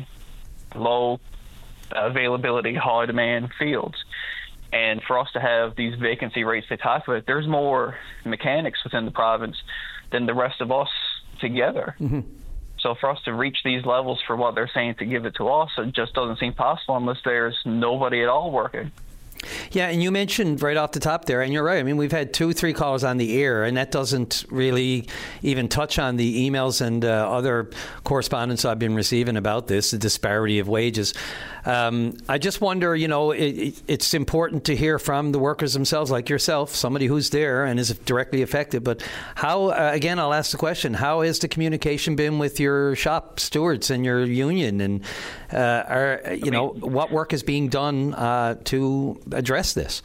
low availability, high demand fields. And for us to have these vacancy rates they talk about, there's more mechanics within the province than the rest of us together. Mm-hmm. So for us to reach these levels for what they're saying to give it to us, it just doesn't seem possible unless there's nobody at all working. Yeah, and you mentioned right off the top there, and you're right. I mean, we've had two, three callers on the air, and that doesn't really even touch on the emails and uh, other correspondence I've been receiving about this, the disparity of wages. Um, I just wonder, you know, it, it, it's important to hear from the workers themselves, like yourself, somebody who's there and is directly affected. But how, uh, again, I'll ask the question, how has the communication been with your shop stewards and your union? And, uh, are, you know, what work is being done uh, to address this?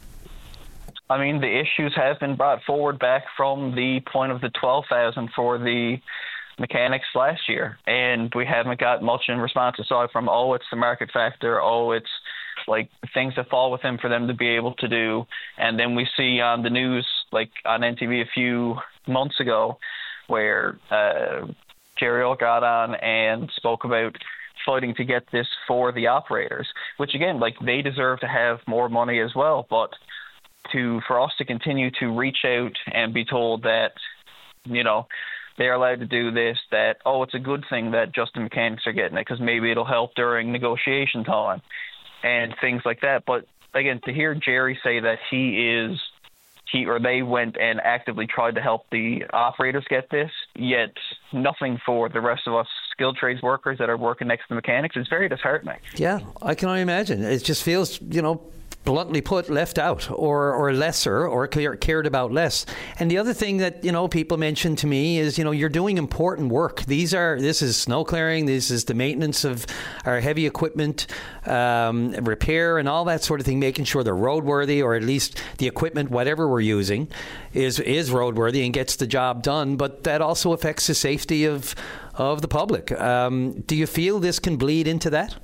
I mean, the issues have been brought forward back from the point of the twelve thousand for the mechanics last year, and we haven't got much in response aside from, oh, it's the market factor, oh, it's like things that fall within for them to be able to do. And then we see on the news, like on N T V a few months ago, where uh, Jerry O got on and spoke about fighting to get this for the operators, which again, like, they deserve to have more money as well. But to for us to continue to reach out and be told that, you know, they're allowed to do this, that, oh, it's a good thing that just the mechanics are getting it because maybe it'll help during negotiation time and things like that. But again, to hear Jerry say that he is, he or they went and actively tried to help the operators get this, yet nothing for the rest of us skilled trades workers that are working next to the mechanics, is very disheartening. Yeah, I can only imagine. It just feels, you know, bluntly put, left out or, or lesser or cared about less. And the other thing that, you know, people mention to me is, you know, you're doing important work. These are, this is snow clearing, this is the maintenance of our heavy equipment, um, repair and all that sort of thing, making sure they're roadworthy, or at least the equipment, whatever we're using, is is roadworthy and gets the job done. But that also affects the safety of, of the public. Um, do you feel this can bleed into that?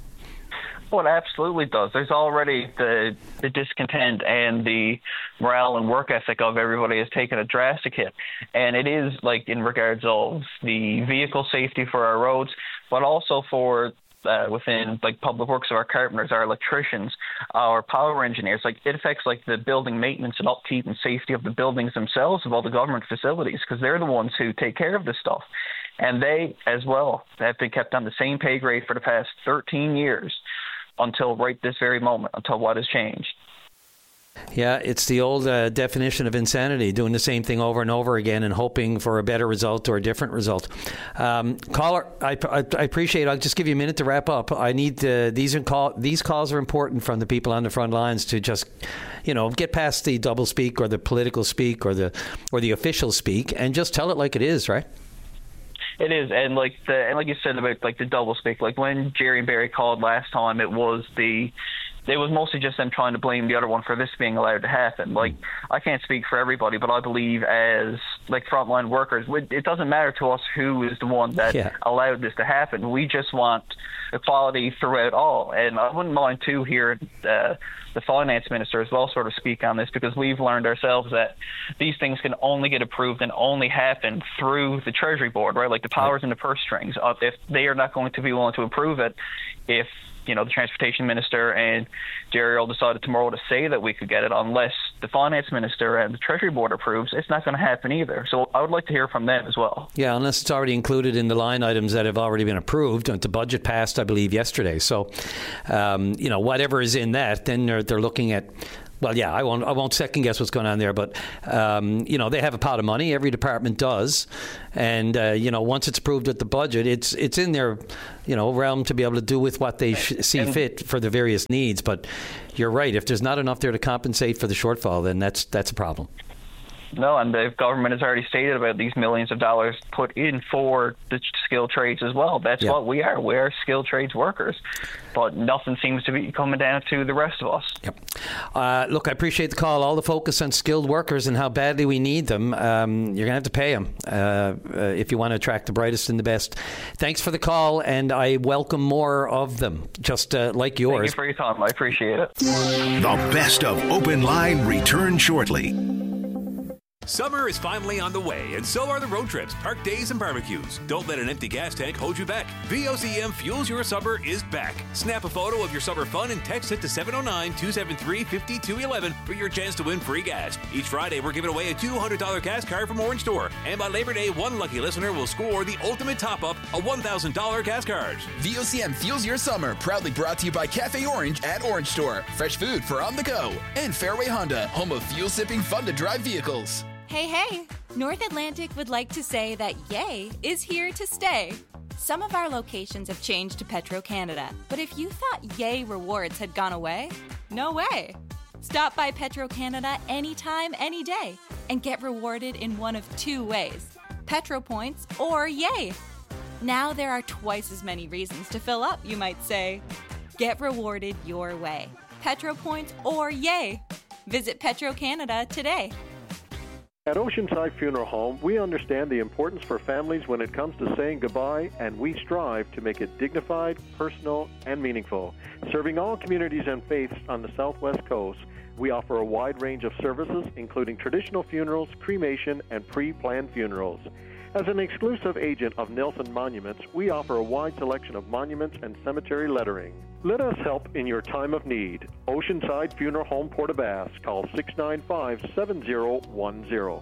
Well, it absolutely does. There's already the the discontent and the morale and work ethic of everybody has taken a drastic hit. And it is, like, in regards of the vehicle safety for our roads, but also for uh, within, like, public works of our carpenters, our electricians, our power engineers. Like, it affects, like, the building maintenance and upkeep and safety of the buildings themselves, of all the government facilities, because they're the ones who take care of this stuff. And they, as well, have been kept on the same pay grade for the past thirteen years. Until right this very moment, until what has changed. Yeah, it's the old uh, definition of insanity, doing the same thing over and over again and hoping for a better result or a different result. Um, caller, I, I, I appreciate it. I'll just give you a minute to wrap up. I need uh, these are call, these calls are important from the people on the front lines to just, you know, get past the double speak or the political speak or the or the official speak and just tell it like it is, right? It is, and like the and like you said about like the double speak, like when Jerry and Barry called last time, it was the it was mostly just them trying to blame the other one for this being allowed to happen. Like, I can't speak for everybody, but I believe as like frontline workers. It doesn't matter to us who is the one that yeah. allowed this to happen. We just want equality throughout all. And I wouldn't mind too hearing uh, the finance minister as well sort of speak on this, because we've learned ourselves that these things can only get approved and only happen through the Treasury Board, right? Like the powers and the purse strings. Uh, if they are not going to be willing to approve it, if you know, the transportation minister and Jerry all decided tomorrow to say that we could get it, unless the finance minister and the Treasury Board approves, it's not going to happen either. So I would like to hear from them as well. Yeah, unless it's already included in the line items that have already been approved. The budget passed, I believe, yesterday. So, um, you know, whatever is in that, then they're, they're looking at... Well, yeah, I won't. I won't second guess what's going on there, but um, you know, they have a pot of money. Every department does, and uh, you know, once it's approved at the budget, it's it's in their, you know, realm to be able to do with what they sh- see fit for the various needs. But you're right. If there's not enough there to compensate for the shortfall, then that's that's a problem. No, and the government has already stated about these millions of dollars put in for the skilled trades as well. That's yeah. what we are. We are skilled trades workers. But nothing seems to be coming down to the rest of us. Yep. Uh, look, I appreciate the call. All the focus on skilled workers and how badly we need them. Um, you're going to have to pay them uh, uh, if you want to attract the brightest and the best. Thanks for the call, and I welcome more of them, just uh, like yours. Thank you for your time. I appreciate it. The best of Open Line returns shortly. Summer is finally on the way, and so are the road trips, park days, and barbecues. Don't let an empty gas tank hold you back. V O C M Fuels Your Summer is back. Snap a photo of your summer fun and text it to seven oh nine, two seven three, five two one one for your chance to win free gas. Each Friday, we're giving away a two hundred dollars gas card from Orange Store. And by Labor Day, one lucky listener will score the ultimate top-up, a one thousand dollars gas card. V O C M Fuels Your Summer, proudly brought to you by Cafe Orange at Orange Store. Fresh food for on the go. And Fairway Honda, home of fuel-sipping, fun-to-drive vehicles. Hey, hey! North Atlantic would like to say that Yay is here to stay. Some of our locations have changed to Petro-Canada, but if you thought Yay rewards had gone away, no way. Stop by Petro-Canada anytime, any day, and get rewarded in one of two ways, Petro Points or Yay. Now there are twice as many reasons to fill up, you might say. Get rewarded your way, Petro Points or Yay. Visit Petro-Canada today. At Oceanside Funeral Home, we understand the importance for families when it comes to saying goodbye, and we strive to make it dignified, personal, and meaningful. Serving all communities and faiths on the Southwest Coast, we offer a wide range of services, including traditional funerals, cremation, and pre-planned funerals. As an exclusive agent of Nelson Monuments, we offer a wide selection of monuments and cemetery lettering. Let us help in your time of need. Oceanside Funeral Home, Port aux Basques. Call six nine five, seven zero one zero.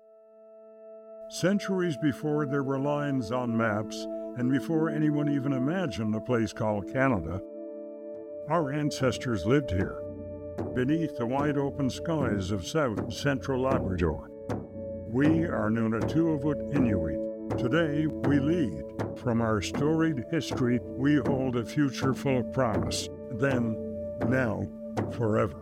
Centuries before there were lines on maps, and before anyone even imagined a place called Canada, our ancestors lived here, beneath the wide-open skies of South and Central Labrador. We are Nunatuavut Inuit. Today, we lead. From our storied history, we hold a future full of promise. Then, now, forever.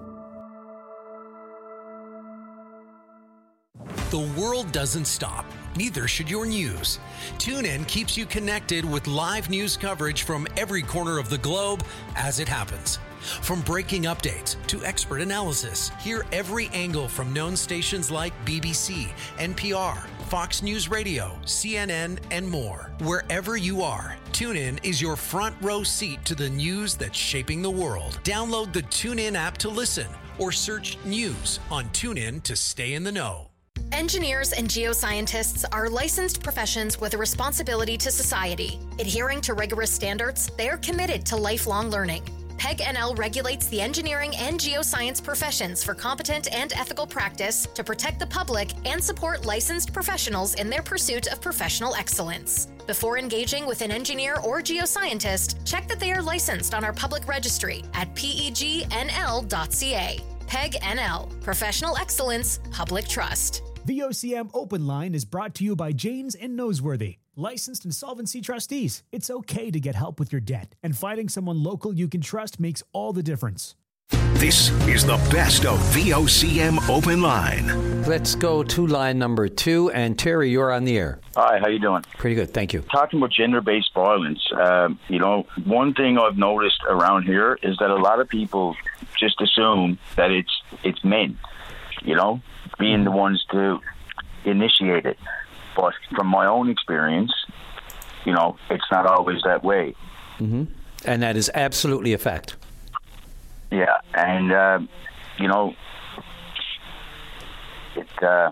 The world doesn't stop. Neither should your news. TuneIn keeps you connected with live news coverage from every corner of the globe as it happens. From breaking updates to expert analysis, hear every angle from known stations like B B C, N P R, Fox News Radio, C N N, and more. Wherever you are, TuneIn is your front row seat to the news that's shaping the world. Download the TuneIn app to listen or search news on TuneIn to stay in the know. Engineers and geoscientists are licensed professions with a responsibility to society. Adhering to rigorous standards, they are committed to lifelong learning. PEG N L regulates the engineering and geoscience professions for competent and ethical practice to protect the public and support licensed professionals in their pursuit of professional excellence. Before engaging with an engineer or geoscientist, check that they are licensed on our public registry at P E G N L dot C A. PEG N L, Professional Excellence, Public Trust. V O C M Open Line is brought to you by Janes and Noseworthy, licensed insolvency trustees. It's okay to get help with your debt, and finding someone local you can trust makes all the difference. This is the best of V O C M Open Line. Let's go to line number two, and Terry, you're on the air. Hi, how you doing? Pretty good, thank you. Talking about gender-based violence, um, you know, one thing I've noticed around here is that a lot of people just assume that it's it's men, you know, being the ones to initiate it. But from my own experience, you know, it's not always that way. Mm-hmm. And that is absolutely a fact. Yeah, and, uh, you know, it, uh,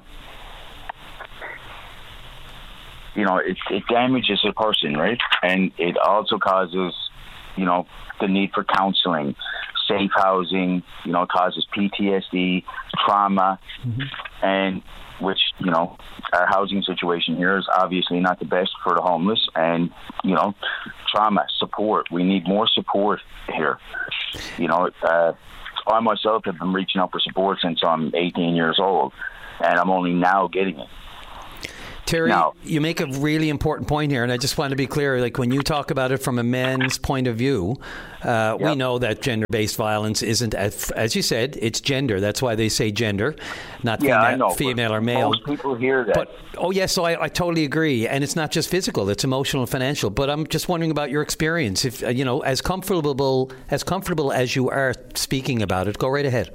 you know, it, it damages a person, right? And it also causes, you know, the need for counseling, safe housing, you know, causes P T S D, trauma, mm-hmm. and which, you know, our housing situation here is obviously not the best for the homeless, and, you know, trauma, support. We need more support here. You know, uh, I myself have been reaching out for support since I'm eighteen years old, and I'm only now getting it. Terry, now, you make a really important point here, and I just want to be clear, like when you talk about it from a man's point of view, uh, yep. we know that gender-based violence isn't, as, as you said, it's gender. That's why they say gender, not yeah, female, I know, female or male. Most people hear that. But, oh, yes, so I, I totally agree. And it's not just physical, it's emotional and financial. But I'm just wondering about your experience. If, uh, you know, as comfortable, as comfortable as you are speaking about it, go right ahead.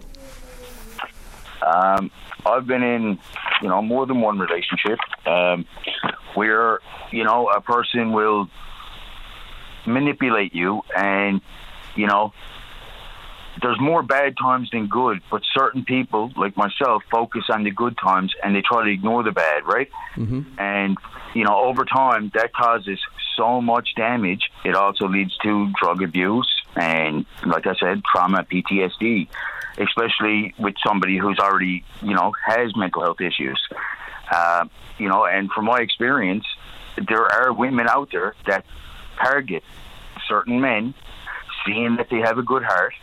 Um, I've been in, you know, more than one relationship um, where, you know, a person will manipulate you, and, you know, there's more bad times than good, but certain people, like myself, focus on the good times and they try to ignore the bad, right? Mm-hmm. And, you know, over time, that causes so much damage. It also leads to drug abuse and, like I said, trauma, P T S D. Especially with somebody who's already, you know, has mental health issues. Uh, you know, and from my experience, there are women out there that target certain men, seeing that they have a good heart,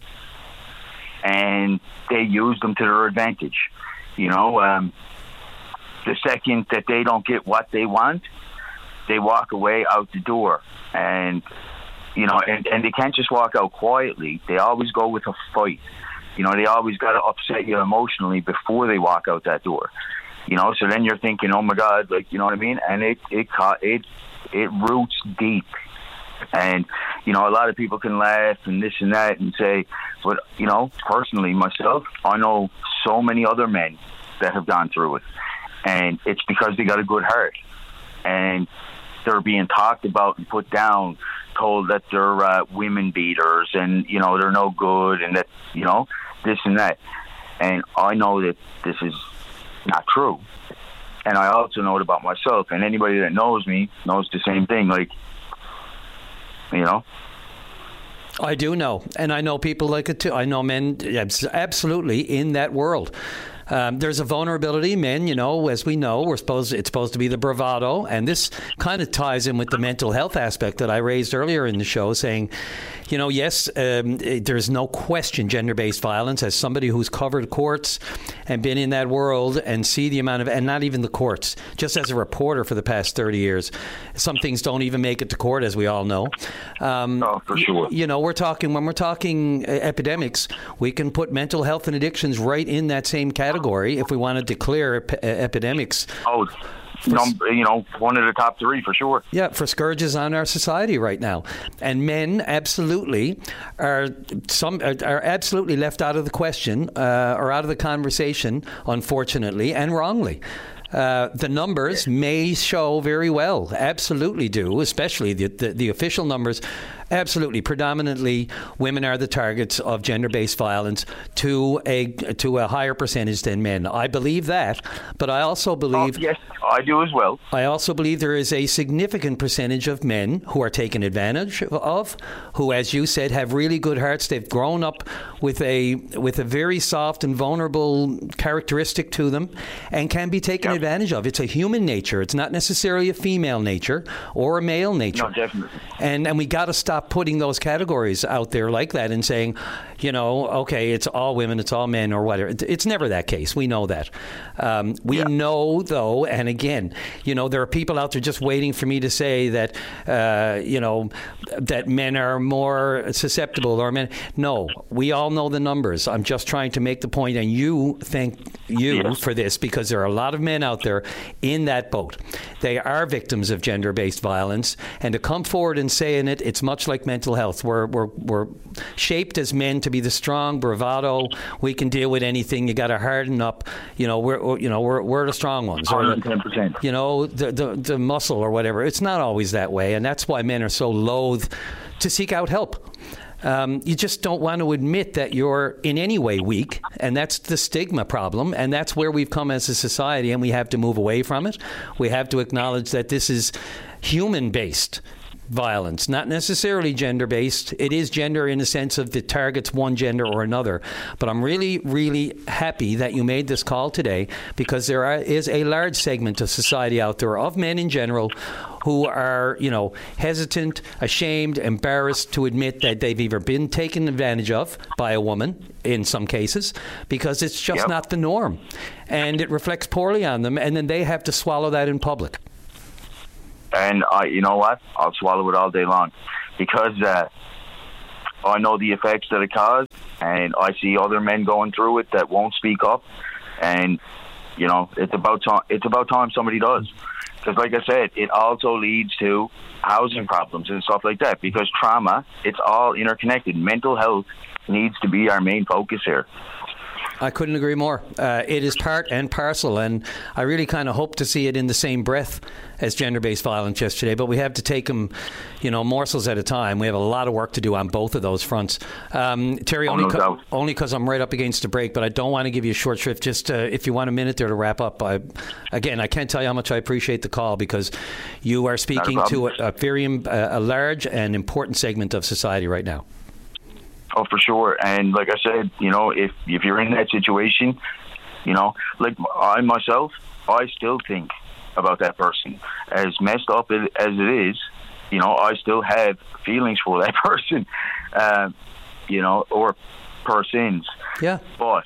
and they use them to their advantage. You know, um, the second that they don't get what they want, they walk away out the door. And, you know, and, and they can't just walk out quietly. They always go with a fight. You know, they always got to upset you emotionally before they walk out that door. You know, so then you're thinking, oh my God, like, you know what I mean? And it it it it roots deep. And, you know, a lot of people can laugh and this and that and say, but, you know, personally, myself, I know so many other men that have gone through it. And it's because they got a good heart. And they're being talked about and put down, told that they're uh, women beaters and, you know, they're no good and that, you know, this and that. And I know that this is not true. And I also know it about myself. And anybody that knows me knows the same thing. Like, you know? I do know. And I know people like it too. I know men absolutely in that world. Um, there's a vulnerability. Men, you know, as we know, we're supposed it's supposed to be the bravado, and this kind of ties in with the mental health aspect that I raised earlier in the show, saying, you know, yes, um, there's no question gender-based violence. As somebody who's covered courts and been in that world and see the amount of, and not even the courts, just as a reporter for the past thirty years, some things don't even make it to court, as we all know. Um, oh, for sure. You, you know, we're talking when we're talking epidemics, we can put mental health and addictions right in that same category. If we want to declare ep- epidemics. Oh, number, you know, one of the top three for sure. Yeah, for scourges on our society right now. And men absolutely are some are absolutely left out of the question uh, or out of the conversation, unfortunately, and wrongly. Uh, the numbers may show very well, absolutely do, especially the, the, the official numbers. Absolutely, predominantly women are the targets of gender-based violence to a to a higher percentage than men. I believe that, but I also believe oh, yes, I do as well. I also believe there is a significant percentage of men who are taken advantage of, who, as you said, have really good hearts. They've grown up with a with a very soft and vulnerable characteristic to them, and can be taken yep. advantage of. It's a human nature. It's not necessarily a female nature or a male nature. No, definitely. And and we got to stop putting those categories out there like that and saying, you know, okay, it's all women, it's all men, or whatever. It's never that case. We know that. Um, we yeah. know, though, and again, you know, there are people out there just waiting for me to say that, uh, you know, that men are more susceptible or men. No, we all know the numbers. I'm just trying to make the point, and you thank you yes. for this, because there are a lot of men out there in that boat. They are victims of gender-based violence, and to come forward and saying it, it's much much like mental health. We're, we're, we're shaped as men to be the strong, bravado. We can deal with anything. You got to harden up. You know, we're, you know, we're, we're the strong ones. one hundred ten percent. You know, the, the, the muscle or whatever. It's not always that way. And that's why men are so loath to seek out help. Um, you just don't want to admit that you're in any way weak, and that's the stigma problem, and that's where we've come as a society, and we have to move away from it. We have to acknowledge that this is human-based violence, not necessarily gender-based. It is gender in the sense of it targets one gender or another. But I'm really, really happy that you made this call today, because there are, is a large segment of society out there, of men in general, who are, you know, hesitant, ashamed, embarrassed to admit that they've either been taken advantage of by a woman, in some cases, because it's just yep. not the norm. And it reflects poorly on them, and then they have to swallow that in public. And I, you know what? I'll swallow it all day long, because uh, I know the effects that it caused, and I see other men going through it that won't speak up. And you know, it's about time. It's about time somebody does, because, like I said, it also leads to housing problems and stuff like that. Because trauma, it's all interconnected. Mental health needs to be our main focus here. I couldn't agree more. Uh, it is part and parcel, and I really kind of hope to see it in the same breath as gender-based violence yesterday, but we have to take them, you know, morsels at a time. We have a lot of work to do on both of those fronts. Um, Terry, oh, only no co- doubt. only because I'm right up against the break, but I don't want to give you a short shrift. Just uh, if you want a minute there to wrap up. I, again, I can't tell you how much I appreciate the call, because you are speaking a to a, a very uh, a large and important segment of society right now. Oh, for sure. And like I said, you know, if if you're in that situation, you know, like I myself, I still think about that person. As messed up as it is, you know, I still have feelings for that person, uh, you know, or persons. Yeah. But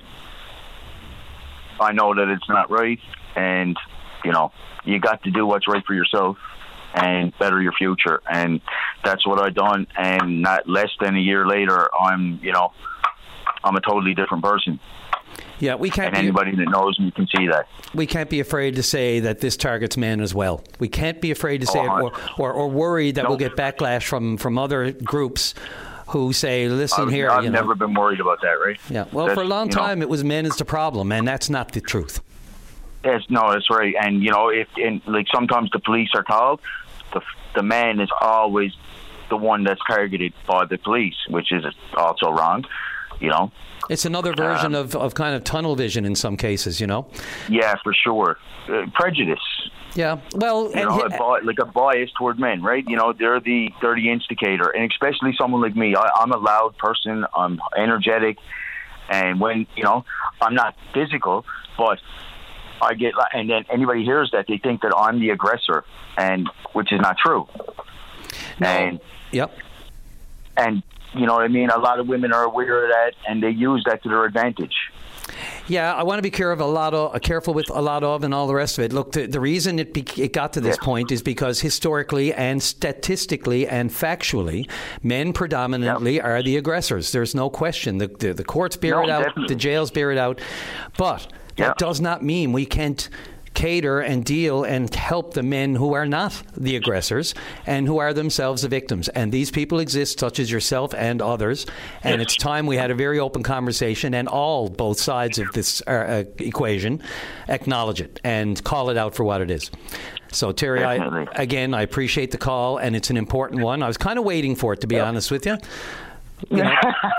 I know that it's not right, and, you know, you got to do what's right for yourself and better your future. And that's what I've done. And not less than a year later, I'm, you know, I'm a totally different person. Yeah, we can't. And anybody be, that knows me can see that. We can't be afraid to say that this targets men as well. We can't be afraid to say oh, it, or, or, or worried that nope. we'll get backlash from, from other groups who say, listen I've, here. I've you never know, been worried about that, right? Yeah, well, that's, for a long time, know, it was men is the problem, and that's not the truth. Yes, no, that's right. And, you know, if in, like sometimes the police are called, the the man is always the one that's targeted by the police, which is also wrong, you know. It's another version um, of, of kind of tunnel vision in some cases, you know. Yeah, for sure. Uh, prejudice. Yeah, well, you know, and, a bi- like a bias toward men, right? You know, they're the they're the instigator, and especially someone like me. I, I'm a loud person. I'm energetic, and when you know, I'm not physical, but I get, and then anybody hears that, they think that I'm the aggressor, and which is not true. No. And yep. And you know what I mean? A lot of women are aware of that, and they use that to their advantage. Yeah, I want to be careful, a lot of, careful with a lot of and all the rest of it. Look, the, the reason it, be, it got to this yeah. point is because historically and statistically and factually, men predominantly yep. are the aggressors. There's no question. The, the, the courts bear no, it out. Definitely. The jails bear it out. But that yep. does not mean we can't cater and deal and help the men who are not the aggressors and who are themselves the victims. And these people exist, such as yourself and others. And yes. it's time we had a very open conversation, and all both sides of this uh, equation acknowledge it and call it out for what it is. So, Terry, I, again, I appreciate the call, and it's an important one. I was kind of waiting for it, to be yep. honest with you. You know,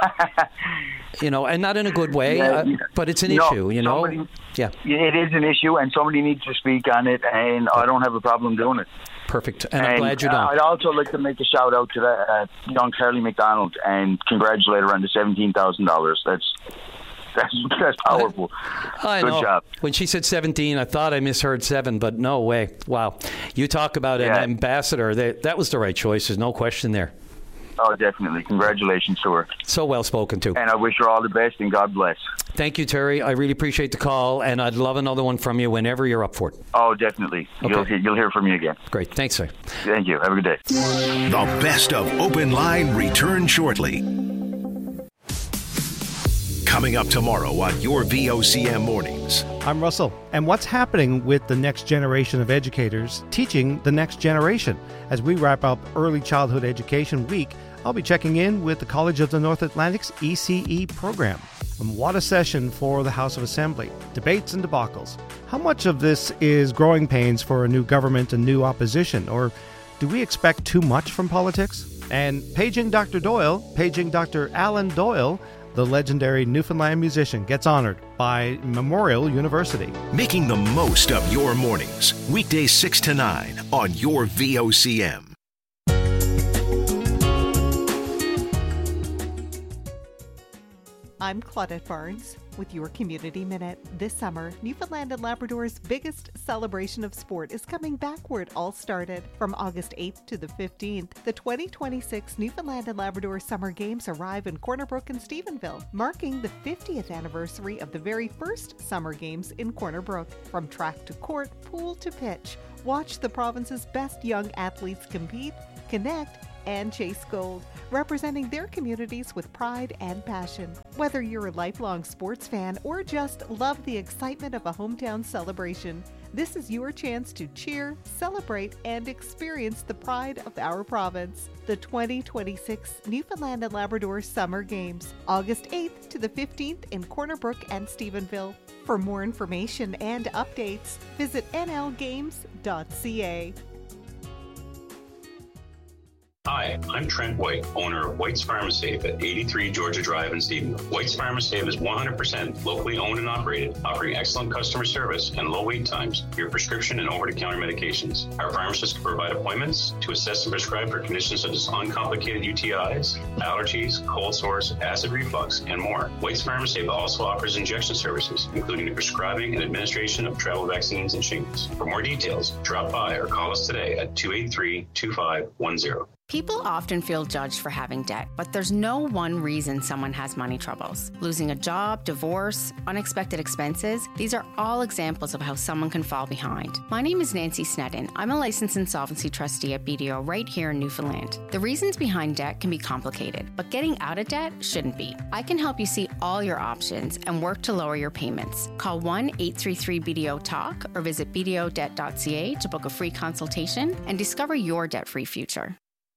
you know, and not in a good way, yeah, uh, yeah. but it's an no, issue, you know. Somebody, yeah. It is an issue, and somebody needs to speak on it, and I don't have a problem doing it. Perfect. And, and I'm glad you don't. Uh, I'd also like to make a shout out to that uh, young Carly McDonald and congratulate her on the seventeen thousand dollars. That's That's, that's powerful. I Good know. job. When she said seventeen, I thought I misheard seven, but no way. Wow. You talk about yeah. an ambassador. That, that was the right choice. There's no question there. Oh, definitely. Congratulations to her. So well spoken to. And I wish her all the best, and God bless. Thank you, Terry. I really appreciate the call, and I'd love another one from you whenever you're up for it. Oh, definitely. Okay. You'll, hear, you'll hear from me again. Great. Thanks, sir. Thank you. Have a good day. The best of Open Line return shortly. Coming up tomorrow on your V O C M Mornings. I'm Russell. And what's happening with the next generation of educators teaching the next generation? As we wrap up Early Childhood Education Week, I'll be checking in with the College of the North Atlantic's E C E program. And what a session for the House of Assembly. Debates and debacles. How much of this is growing pains for a new government and new opposition? Or do we expect too much from politics? And paging Doctor Doyle, paging Doctor Alan Doyle, the legendary Newfoundland musician, gets honored by Memorial University. Making the most of your mornings. Weekdays six to nine on your V O C M. I'm Claudette Barnes with your Community Minute. This summer, Newfoundland and Labrador's biggest celebration of sport is coming back where it all started. From August eighth to the fifteenth, the twenty twenty-six Newfoundland and Labrador Summer Games arrive in Corner Brook and Stephenville, marking the fiftieth anniversary of the very first Summer Games in Corner Brook. From track to court, pool to pitch, watch the province's best young athletes compete, connect, and chase gold, representing their communities with pride and passion. Whether you're a lifelong sports fan or just love the excitement of a hometown celebration, this is your chance to cheer, celebrate, and experience the pride of our province. The twenty twenty-six Newfoundland and Labrador Summer Games, August eighth to the fifteenth in Corner Brook and Stephenville. For more information and updates, visit N L games dot C A. Hi, I'm Trent White, owner of White's Pharmasafe at eighty-three Georgia Drive in Stephenville. White's Pharmasafe is one hundred percent locally owned and operated, offering excellent customer service and low wait times for your prescription and over-the-counter medications. Our pharmacists can provide appointments to assess and prescribe for conditions such as uncomplicated U T Is, allergies, cold sores, acid reflux, and more. White's Pharmasafe also offers injection services, including the prescribing and administration of travel vaccines and shingles. For more details, drop by or call us today at two eight three, two five one zero. People often feel judged for having debt, but there's no one reason someone has money troubles. Losing a job, divorce, unexpected expenses, these are all examples of how someone can fall behind. My name is Nancy Snedden. I'm a licensed insolvency trustee at B D O right here in Newfoundland. The reasons behind debt can be complicated, but getting out of debt shouldn't be. I can help you see all your options and work to lower your payments. Call one eight three three B D O talk or visit b d o debt dot c a to book a free consultation and discover your debt-free future.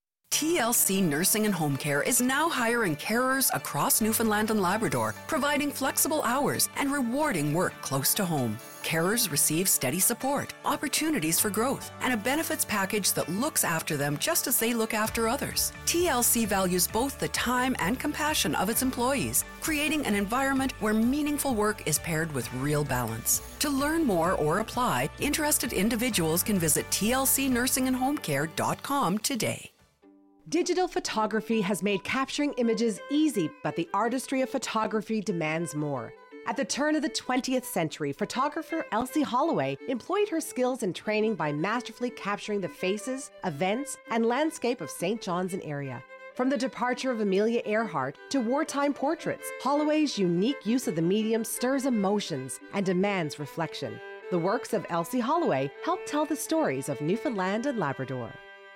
T L C Nursing and Home Care is now hiring carers across Newfoundland and Labrador, providing flexible hours and rewarding work close to home. Carers receive steady support, opportunities for growth, and a benefits package that looks after them just as they look after others. T L C values both the time and compassion of its employees, creating an environment where meaningful work is paired with real balance. To learn more or apply, interested individuals can visit T L C nursing and home care dot com today. Digital photography has made capturing images easy, but the artistry of photography demands more. At the turn of the twentieth century, photographer Elsie Holloway employed her skills and training by masterfully capturing the faces, events, and landscape of Saint John's and area. From the departure of Amelia Earhart to wartime portraits, Holloway's unique use of the medium stirs emotions and demands reflection. The works of Elsie Holloway help tell the stories of Newfoundland and Labrador.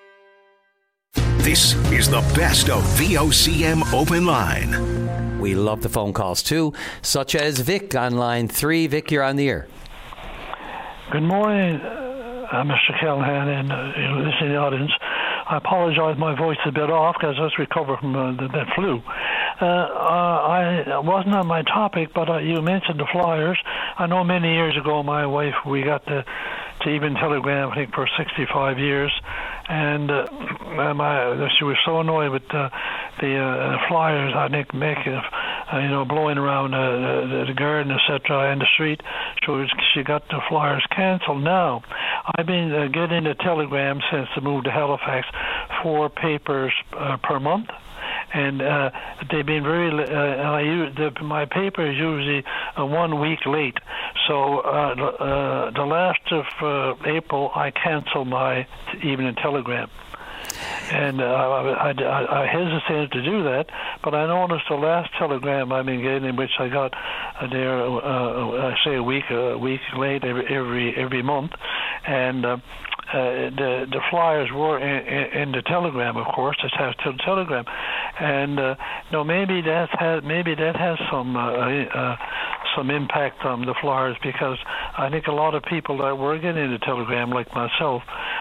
This is the best of V O C M Open Line. We love the phone calls too, such as Vic on line three. Vic, you're on the air. Good morning, uh, Mister Callahan and uh, you know, this in the audience. I apologize, my voice is a bit off because I just recovered from uh, the, that flu. Uh, uh, I wasn't on my topic, but uh, you mentioned the Flyers. I know many years ago, my wife, we got the to Even Telegram, I think, for sixty-five years, and uh, my, she was so annoyed with uh, the uh, Flyers, I think, making, uh, you know, blowing around uh, the, the garden, et cetera, and the street. So she got the Flyers canceled. Now, I've been uh, getting the Telegram since the move to Halifax, four papers uh, per month. And uh, they've been very. Uh, and I use the, my paper is usually uh, one week late. So uh, the, uh, the last of uh, April, I canceled my Evening Telegram, and uh, I, I, I hesitated to do that. But I noticed the last telegram I've been getting, which I got uh, there, uh, I say a week, a week late every every every month, and. Uh, Uh, the the Flyers were in, in, in the Telegram, of course. It has to the Telegram, and uh, no, maybe that has maybe that has some uh, uh, some impact on the Flyers, because I think a lot of people that were getting the Telegram, like myself,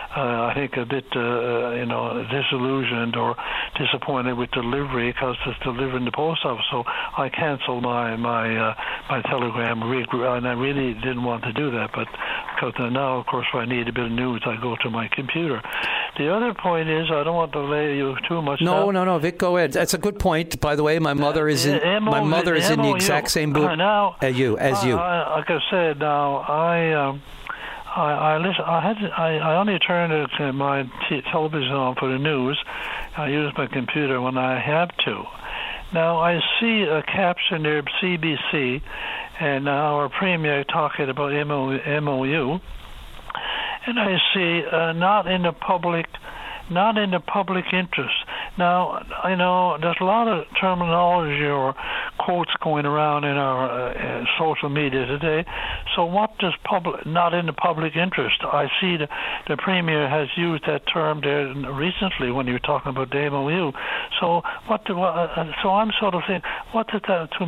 uh, I think, a bit, uh, you know, disillusioned or disappointed with delivery because it's delivered in the post office. So I canceled my my uh, my telegram, and I really didn't want to do that. But because now, of course, if I need a bit of news, I go to my computer. The other point is, I don't want to lay you too much. No, down. no, no, Vic, go ahead. That's a good point. By the way, my mother is in Uh, my mother is in the exact same boat uh, now, as you. As I, you. I, like I said, now I. Um, I, I listen. I had. To, I, I only turn to my t- television on for the news. I use my computer when I have to. Now I see a caption there, C B C, and our premier talking about M O U, and I see uh, not in the public, not in the public interest. Now, I know there's a lot of terminology or quotes going around in our uh, social media today. So what does public, not in the public interest? I see the, the Premier has used that term there recently when you were talking about the M O U. So what? Do, uh, so I'm sort of saying, what does that to